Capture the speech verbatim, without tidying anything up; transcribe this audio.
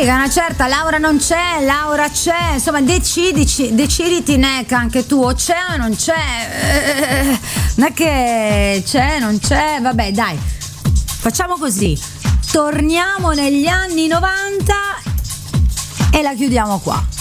che una certa Laura non c'è, Laura c'è, insomma decidici, deciditi Neck anche tu, o c'è o non c'è, eh, non è che c'è, non c'è, vabbè dai, facciamo così, torniamo negli anni novanta e la chiudiamo qua.